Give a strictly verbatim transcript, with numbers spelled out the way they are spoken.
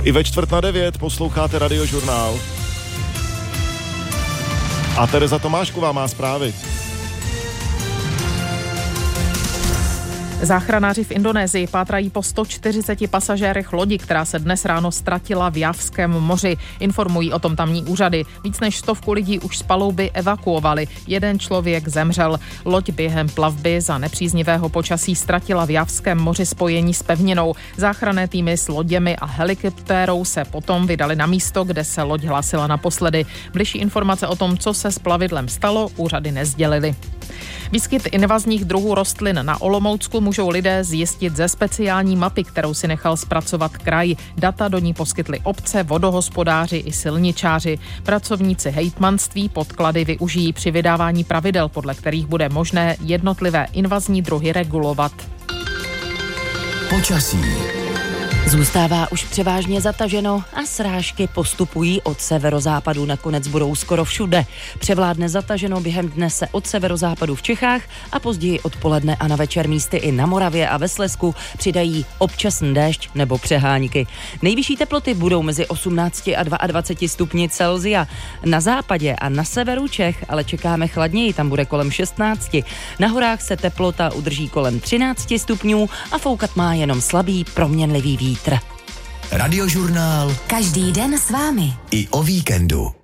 I ve čtvrt na devět posloucháte Radiožurnál. A Tereza Tomášková má zprávy. Záchranáři v Indonésii pátrají po sto čtyřiceti pasažérech lodi, která se dnes ráno ztratila v Javském moři. Informují o tom tamní úřady. Víc než stovku lidí už z paluby evakuovali. Jeden člověk zemřel. Loď během plavby za nepříznivého počasí ztratila v Javském moři spojení s pevninou. Záchranné týmy s loděmi a helikoptérou se potom vydali na místo, kde se loď hlásila naposledy. Bližší informace o tom, co se s plavidlem stalo, úřady nezdělily. Výskyt invazních druhů rostlin na Olomoucku můžou lidé zjistit ze speciální mapy, kterou si nechal zpracovat kraj. Data do ní poskytly obce, vodohospodáři i silničáři. Pracovníci hejtmanství podklady využijí při vydávání pravidel, podle kterých bude možné jednotlivé invazní druhy regulovat. Počasí. Zůstává už převážně zataženo a srážky postupují od severozápadu, nakonec budou skoro všude. Převládne zataženo, během dne se od severozápadu v Čechách a později odpoledne a na večer místy i na Moravě a ve Slezsku přidají občasný déšť nebo přehánky. Nejvyšší teploty budou mezi osmnácti a dvaceti dvěma stupni Celsia. Na západě a na severu Čech ale čekáme chladněji, tam bude kolem šestnácti. Na horách se teplota udrží kolem třinácti stupňů a foukat má jenom slabý proměnlivý vítr. Radiožurnál. Každý den s vámi. I o víkendu.